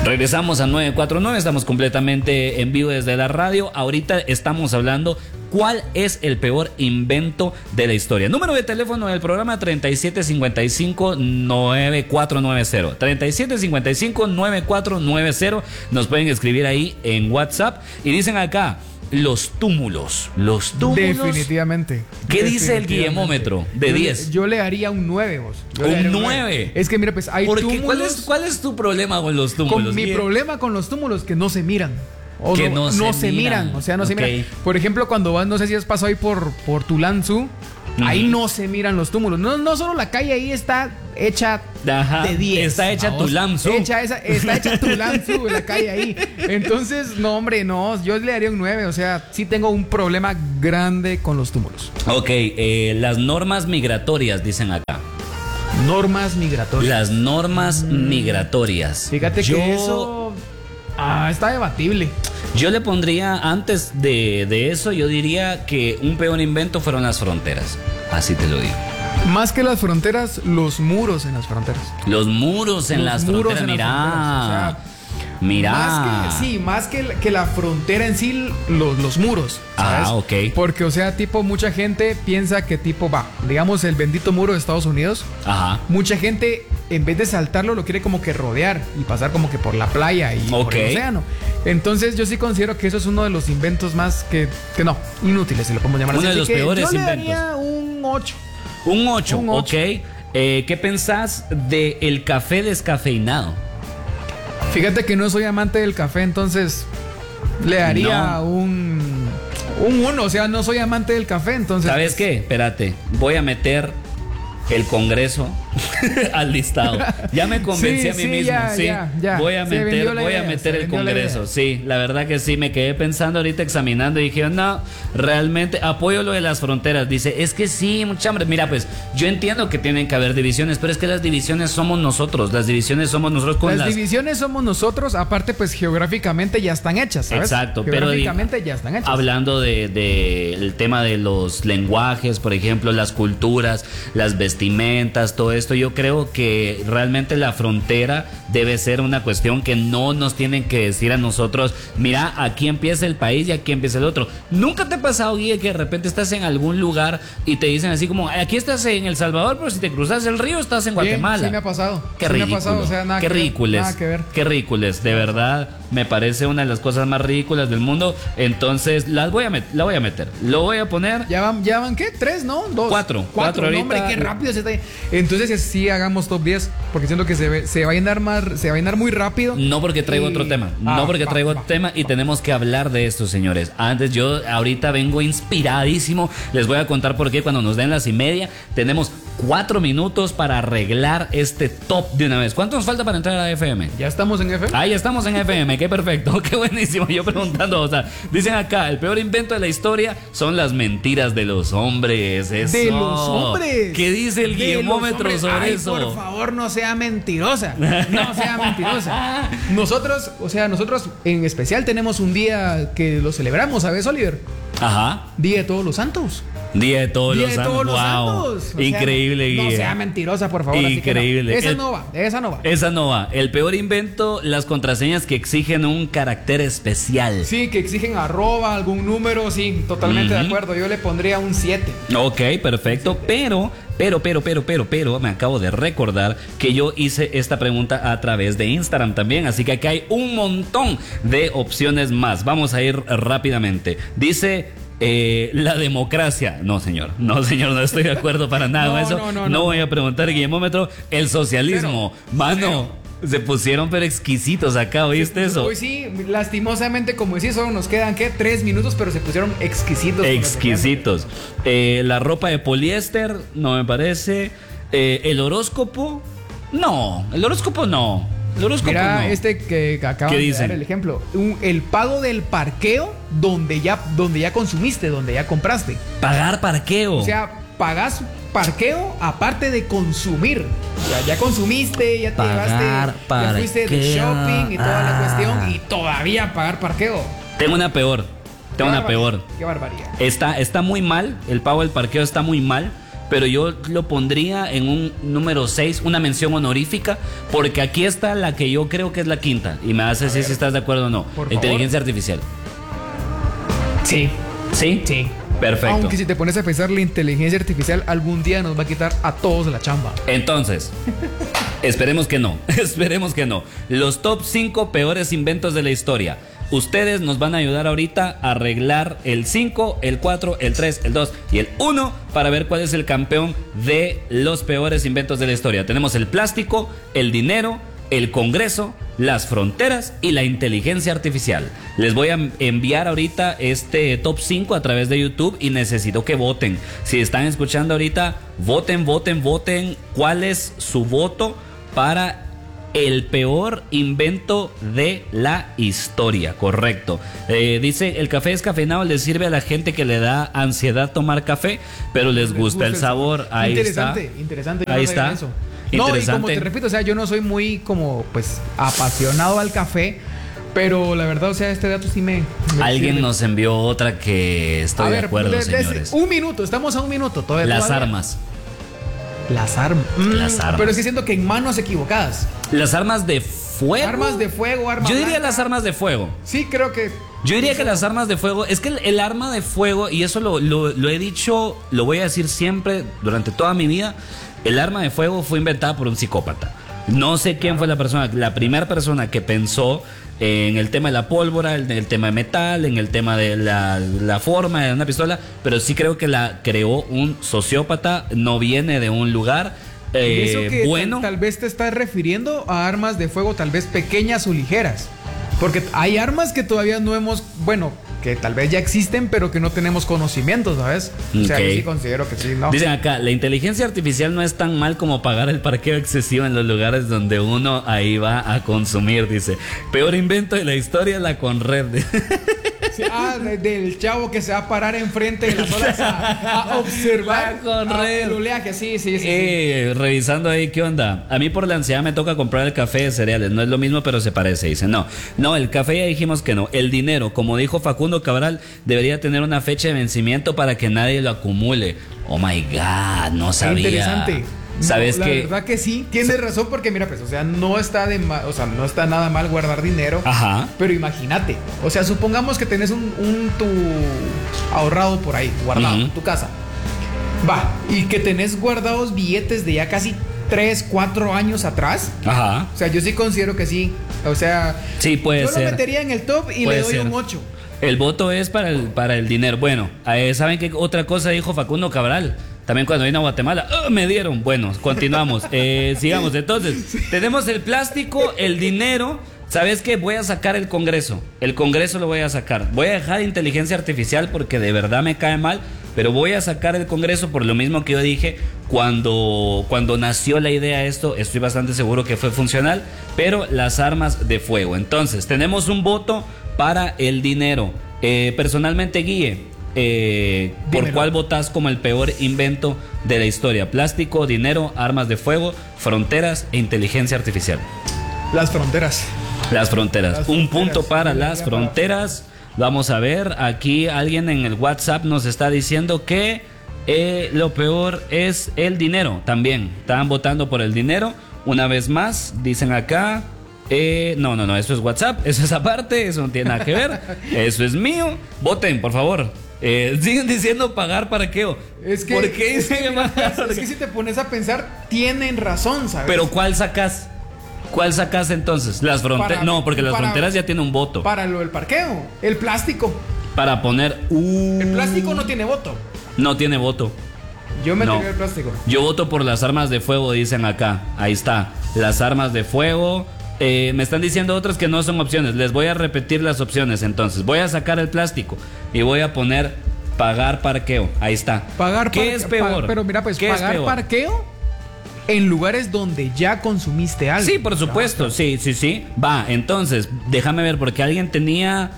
Regresamos a 949, estamos completamente en vivo desde la radio. Ahorita estamos hablando cuál es el peor invento de la historia. Número de teléfono del programa 3755-9490. 3755-9490. Nos pueden escribir ahí en WhatsApp. Y dicen acá, los túmulos. Los túmulos. Definitivamente. ¿Qué dice el guillemómetro de 10? Yo le daría un 9, vos. ¿Un 9? Es que mira, pues hay túmulos. ¿Cuál es tu problema con los túmulos? Mi problema con los túmulos que no se miran. O que no se miran. O sea, no se miran. Por ejemplo, cuando vas, no sé si has pasado ahí por Tulanzú, ahí no se miran los túmulos. No solo la calle ahí está hecha de 10. Está hecha Tulanzú. Está hecha Tulanzú, la calle ahí. Entonces, no, hombre, no. Yo le daría un 9. O sea, sí tengo un problema grande con los túmulos. Ok, las normas migratorias, dicen acá. Normas migratorias. Las normas migratorias. Fíjate que eso está debatible. Yo le pondría, antes de eso, yo diría que un peor invento fueron las fronteras. Así te lo digo. Más que las fronteras, los muros en las fronteras. Los muros en las fronteras, mira. Mira. Más que la frontera en sí, los muros, ¿sabes? Ok. Porque, o sea, tipo, mucha gente piensa que digamos el bendito muro de Estados Unidos. Ajá. Mucha gente, en vez de saltarlo, lo quiere como que rodear y pasar como que por la playa y por el océano. Entonces, yo sí considero que eso es uno de los inventos más que no, inútiles, si lo podemos llamar así. Uno de los peores inventos. Yo le daría un 8. Un 8, ok. ¿Qué pensás del café descafeinado? Fíjate que no soy amante del café, entonces le daría un 1. O sea, no soy amante del café, entonces. ¿Sabes qué? Espérate, voy a meter el Congreso al listado. Ya me convencí a mí mismo. Voy a meter el Congreso. Sí, la verdad que sí, me quedé pensando ahorita, examinando y dije, no, realmente apoyo lo de las fronteras. Dice, es que sí, mucha hambre. Mira, pues yo entiendo que tienen que haber divisiones, pero es que las divisiones somos nosotros. Las divisiones somos nosotros divisiones somos nosotros, aparte pues geográficamente ya están hechas, ¿sabes? Exacto, geográficamente ya están hechas. Hablando del tema de los lenguajes, por ejemplo, las culturas, las vestimentas, todo esto, yo creo que realmente la frontera debe ser una cuestión que no nos tienen que decir a nosotros, mira, aquí empieza el país y aquí empieza el otro. ¿Nunca te ha pasado, Guille, que de repente estás en algún lugar y te dicen así como, aquí estás en El Salvador, pero si te cruzas el río estás en Guatemala? Sí me ha pasado. Qué ridículo. O sea, qué ridículos. Qué ridículos, de verdad. Me parece una de las cosas más ridículas del mundo. Entonces la voy a meter. Lo voy a poner. ¿Ya van qué? ¿3, no? 2. 4 ahorita. No, hombre, qué rápido se está. Entonces sí hagamos top 10, porque siento que se va a llenar muy rápido. No porque traigo otro tema. Otro tema y tenemos que hablar de esto, señores. Antes, yo ahorita vengo inspiradísimo. Les voy a contar por qué cuando nos den las 1:30 tenemos 4 minutos para arreglar este top de una vez. ¿Cuánto nos falta para entrar a FM? ¿Ya estamos en FM? Ya estamos en FM, qué perfecto, qué buenísimo. Yo preguntando, o sea, dicen acá, el peor invento de la historia son las mentiras de los hombres. Eso. ¿De los hombres? ¿Qué dice el guiomómetro sobre eso? Por favor, no sea mentirosa. No sea mentirosa. Nosotros en especial tenemos un día que lo celebramos, ¿sabes, Oliver? Ajá. Día de Todos los Santos. Día de Todos los Santos. Increíble, Guille. No sea mentirosa, por favor. Increíble. Esa no va. El peor invento, las contraseñas que exigen un carácter especial. Sí, que exigen @ algún número, sí, totalmente de acuerdo. Yo le pondría un 7. Ok, perfecto. Pero, me acabo de recordar que yo hice esta pregunta a través de Instagram también. Así que aquí hay un montón de opciones más. Vamos a ir rápidamente. Dice... la democracia. No, señor, no estoy de acuerdo para nada con eso. No voy a preguntar, guillemómetro. El socialismo, se pusieron pero exquisitos acá, ¿oíste eso? Pues sí, lastimosamente, como decís, solo nos quedan 3 minutos, pero se pusieron exquisitos. Exquisitos. La ropa de poliéster, no me parece. El horóscopo, no. Mira, que acaba de dar el ejemplo. El pago del parqueo donde ya consumiste, donde ya compraste. Pagar parqueo. O sea, pagas parqueo aparte de consumir. O sea, ya consumiste, ya te llevaste, ya fuiste de shopping y toda la cuestión, y todavía pagar parqueo. Tengo una peor. Qué barbaridad. Está muy mal, el pago del parqueo está muy mal. pero yo lo pondría en un número 6, una mención honorífica, porque aquí está la que yo creo que es la quinta, y me hace decir si estás de acuerdo o no. Inteligencia artificial. Sí. ¿Sí? Sí. Perfecto. Aunque si te pones a pensar, la inteligencia artificial algún día nos va a quitar a todos la chamba. Entonces, esperemos que no. Esperemos que no. Los top 5 peores inventos de la historia. Ustedes nos van a ayudar ahorita a arreglar el 5, el 4, el 3, el 2 y el 1 para ver cuál es el campeón de los peores inventos de la historia. Tenemos el plástico, el dinero, el Congreso, las fronteras y la inteligencia artificial. Les voy a enviar ahorita este top 5 a través de YouTube y necesito que voten. Si están escuchando ahorita, voten. ¿Cuál es su voto para el peor invento de la historia? Correcto. Dice, el café descafeinado le sirve a la gente que le da ansiedad tomar café, pero les gusta el sabor. Ahí interesante, está. Interesante. Ahí está. No, y como te repito, o sea, yo no soy muy como pues apasionado al café, pero la verdad, o sea, este dato sí me Alguien sirve. nos envió otra que estoy de acuerdo, señores. Un minuto, estamos a un minuto todavía. Las armas. Las armas. Las armas. Pero sí siento que en manos equivocadas. Las armas de fuego. Armas de fuego, armas. Yo diría blanca. las armas de fuego. Sí, creo que. Yo diría que las armas de fuego, es que el arma de fuego, y eso lo he dicho, lo voy a decir siempre durante toda mi vida, el arma de fuego fue inventada por un psicópata. No sé quién fue la primera persona que pensó en el tema de la pólvora, en el tema de metal, en el tema de la forma de una pistola, pero sí creo que la creó un sociópata, no viene de un lugar eso que bueno. Tal vez te estás refiriendo a armas de fuego, tal vez pequeñas o ligeras. Porque hay armas que todavía no hemos, bueno, que tal vez ya existen, pero que no tenemos conocimiento, ¿sabes? O sea, yo sí considero que sí, ¿no? Dicen acá, la inteligencia artificial no es tan mal como pagar el parqueo excesivo en los lugares donde uno ahí va a consumir, dice. Peor invento de la historia, la Conred. Sí, del chavo que se va a parar enfrente de las olas a observar el oleaje, sí. Revisando ahí qué onda. A mí por la ansiedad me toca comprar el café de cereales. No es lo mismo, pero se parece. Dice, no, el café ya dijimos que no. El dinero, como dijo Facundo Cabral, debería tener una fecha de vencimiento para que nadie lo acumule. Oh my God, no sabía. Interesante. ¿Sabes la qué? verdad que sí, tienes razón, porque mira, pues, o sea, no está nada mal guardar dinero. Ajá. Pero imagínate, o sea, supongamos que tenés tu ahorrado por ahí, guardado en tu casa. Va, y que tenés guardados billetes de ya casi 3, 4 años atrás. Ajá. O sea, yo sí considero que sí. O sea, sí, puede ser. Yo lo metería en el top y le doy un 8. El voto es para el dinero. Bueno, ¿saben qué otra cosa dijo Facundo Cabral? También cuando vine a Guatemala, me dieron. Bueno, continuamos. Sigamos. Entonces, tenemos el plástico, el dinero. ¿Sabes qué? Voy a sacar el Congreso. El Congreso lo voy a sacar. Voy a dejar inteligencia artificial porque de verdad me cae mal. Pero voy a sacar el Congreso por lo mismo que yo dije. Cuando nació la idea de esto, estoy bastante seguro que fue funcional. Pero las armas de fuego. Entonces, tenemos un voto para el dinero. Personalmente, Guille, ¿por cuál votás como el peor invento de la historia? Plástico, dinero, armas de fuego, fronteras e inteligencia artificial. Las fronteras. Las fronteras. Un punto para las fronteras. Vamos a ver, aquí alguien en el WhatsApp nos está diciendo que lo peor es el dinero. También estaban votando por el dinero. Una vez más, dicen acá. No, eso es WhatsApp, eso es aparte, eso no tiene nada que ver. Eso es mío. Voten, por favor. Siguen diciendo pagar parqueo. Es que, ¿por qué dicen es que si te pones a pensar, tienen razón, ¿sabes? Pero ¿cuál sacas? ¿Cuál sacas entonces? Las fronteras. No, porque las fronteras ya tienen un voto. Para lo del parqueo, el plástico. Para poner. El plástico no tiene voto. No tiene voto. Yo metería el plástico. Yo voto por las armas de fuego, dicen acá. Ahí está. Las armas de fuego. Me están diciendo otros que no son opciones. Les voy a repetir las opciones entonces. Voy a sacar el plástico y voy a poner pagar parqueo. Ahí está. ¿Qué es peor? Pero mira, pues pagar parqueo en lugares donde ya consumiste algo. Sí, por supuesto. Sí. Va, entonces, déjame ver, porque alguien tenía...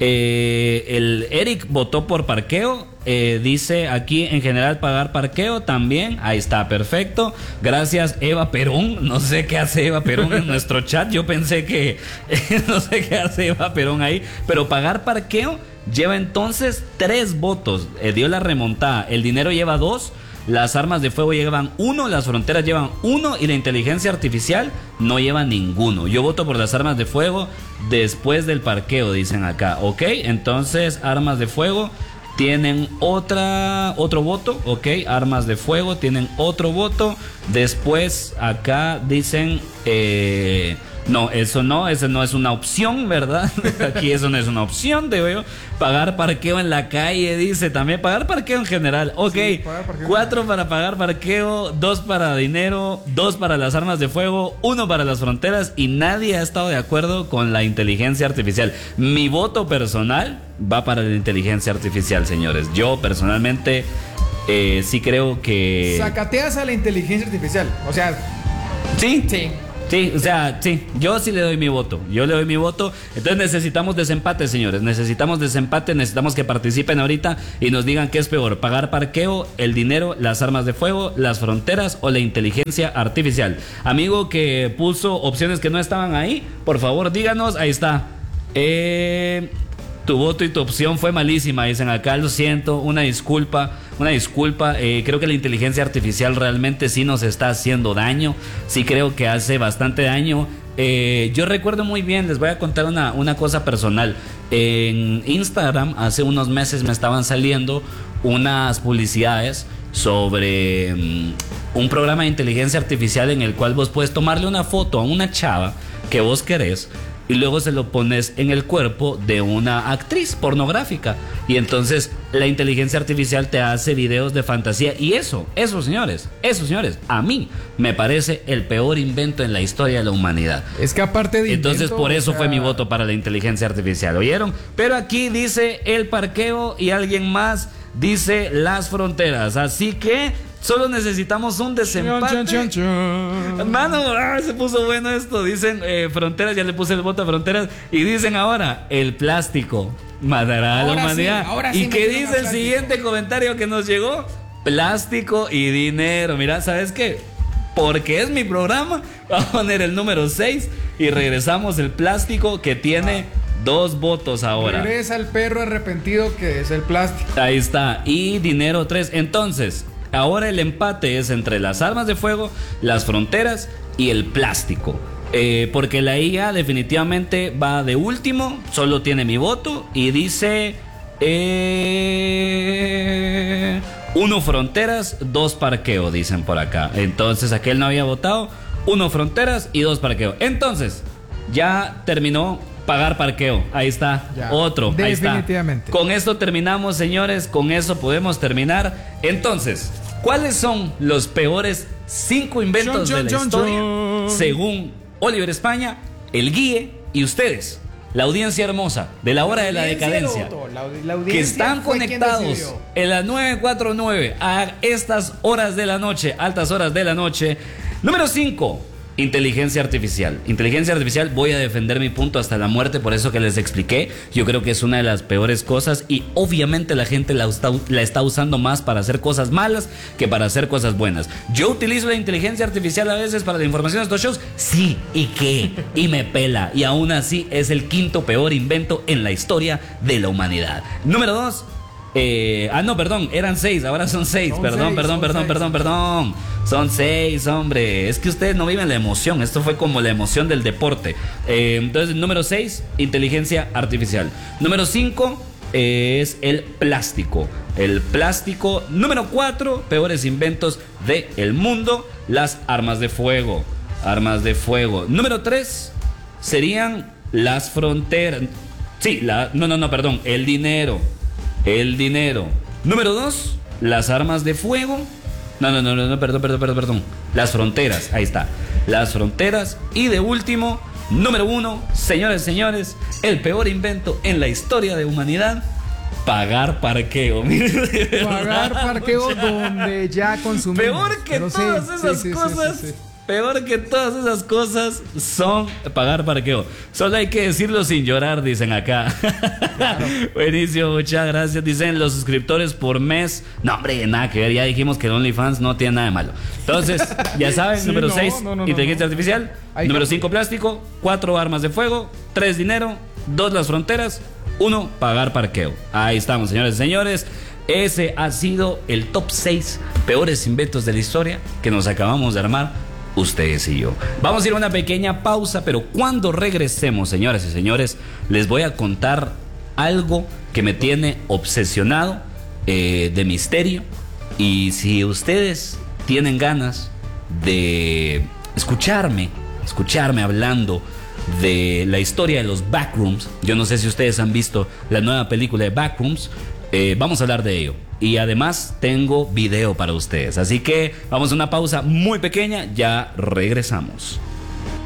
el Eric votó por parqueo. Dice aquí en general pagar parqueo también. Ahí está, perfecto. Gracias, Eva Perón. No sé qué hace Eva Perón en nuestro chat. Yo pensé que no sé qué hace Eva Perón ahí. Pero pagar parqueo lleva entonces 3 votos. Dio la remontada. El dinero lleva 2. las armas de fuego llevan 1, las fronteras llevan 1 y la inteligencia artificial no lleva ninguno. Yo voto por las armas de fuego después del parqueo, dicen acá. Ok, entonces armas de fuego tienen otro voto, ok, armas de fuego tienen otro voto. Después acá dicen, no, esa no es una opción, ¿verdad? Aquí eso no es una opción, te veo. Pagar parqueo en la calle, dice también, pagar parqueo en general, ok, sí, 4 para pagar parqueo, 2 para dinero, 2 para las armas de fuego, 1 para las fronteras y nadie ha estado de acuerdo con la inteligencia artificial. Mi voto personal va para la inteligencia artificial, señores. Yo personalmente sí creo que... Sacateas a la inteligencia artificial, o sea... Sí, sí. Sí, o sea, sí, yo sí le doy mi voto. Yo le doy mi voto. Entonces necesitamos desempate, señores. Necesitamos desempate, necesitamos que participen ahorita y nos digan qué es peor: pagar parqueo, el dinero, las armas de fuego, las fronteras o la inteligencia artificial. Amigo que puso opciones que no estaban ahí, por favor díganos, ahí está. Tu voto y tu opción fue malísima, dicen acá, lo siento, una disculpa, creo que la inteligencia artificial realmente sí nos está haciendo daño, sí creo que hace bastante daño. Yo recuerdo muy bien, les voy a contar una cosa personal. En Instagram hace unos meses me estaban saliendo unas publicidades sobre un programa de inteligencia artificial en el cual vos puedes tomarle una foto a una chava que vos querés y luego se lo pones en el cuerpo de una actriz pornográfica y entonces la inteligencia artificial te hace videos de fantasía y eso señores, a mí me parece el peor invento en la historia de la humanidad. Es que aparte de entonces invento, por eso fue mi voto para la inteligencia artificial, ¿oyeron? Pero aquí dice el parqueo y alguien más dice las fronteras, así que solo necesitamos un desempate. Hermano, se puso bueno esto. Dicen fronteras, ya le puse el voto a fronteras. Y dicen ahora, el plástico matará a la humanidad. Sí, ¿y qué dice el siguiente comentario que nos llegó? Plástico y dinero. Mira, ¿sabes qué? Porque es mi programa, voy a poner el número 6 y regresamos el plástico que tiene 2 votos ahora. Regresa el perro arrepentido que es el plástico. Ahí está. Y dinero 3. Entonces, ahora el empate es entre las armas de fuego, las fronteras y el plástico. Porque la IA definitivamente va de último, solo tiene mi voto y dice 1 fronteras, 2 parqueo, dicen por acá. Entonces aquel no había votado, 1 fronteras y 2 parqueo. Entonces, ya terminó pagar parqueo, ahí está, ya, otro, definitivamente. Ahí está. Con esto terminamos, señores, con eso podemos terminar. Entonces, ¿cuáles son los peores 5 inventos de la historia? Según Oliver España, el Guille y ustedes, la audiencia hermosa de la hora de la decadencia, que están conectados en la 949 a estas horas de la noche, altas horas de la noche. Número 5. Inteligencia artificial. Inteligencia artificial, voy a defender mi punto hasta la muerte, por eso que les expliqué. Yo creo que es una de las peores cosas y obviamente la gente la está usando más para hacer cosas malas que para hacer cosas buenas. Yo utilizo la inteligencia artificial a veces para la información de estos shows. Sí, ¿y qué? Y me pela. Y aún así es el 5º peor invento en la historia de la humanidad. Número 2. No, perdón, eran 6, ahora son 6. Perdón. Son 6, hombre. Es que ustedes no viven la emoción. Esto fue como la emoción del deporte. Entonces, número 6, inteligencia artificial. Número 5 es el plástico. El plástico. Número 4, peores inventos del mundo, las armas de fuego. Número 3 serían las fronteras. Sí, perdón, el dinero. Número 2, las armas de fuego. Perdón. Las fronteras, ahí está. Las fronteras. Y de último, número 1, señores, el peor invento en la historia de humanidad: pagar parqueo. Pagar parqueo donde ya consumimos. Peor que todas esas cosas. Sí. Peor que todas esas cosas son pagar parqueo. Solo hay que decirlo sin llorar, dicen acá. Claro. Buenísimo, muchas gracias. Dicen los suscriptores por mes. No, hombre, nada que ver. Ya dijimos que el OnlyFans no tiene nada de malo. Entonces, ya saben, sí, número 6, inteligencia artificial. Número 5, plástico. 4, armas de fuego. 3, dinero. 2, las fronteras. 1, pagar parqueo. Ahí estamos, señores. Ese ha sido el top 6 peores inventos de la historia que nos acabamos de armar ustedes y yo. Vamos a ir a una pequeña pausa, pero cuando regresemos, señoras y señores, les voy a contar algo que me tiene obsesionado, de misterio. Y si ustedes tienen ganas de escucharme hablando de la historia de los Backrooms, yo no sé si ustedes han visto la nueva película de Backrooms, vamos a hablar de ello. Y además tengo video para ustedes. Así que vamos a una pausa muy pequeña, ya regresamos.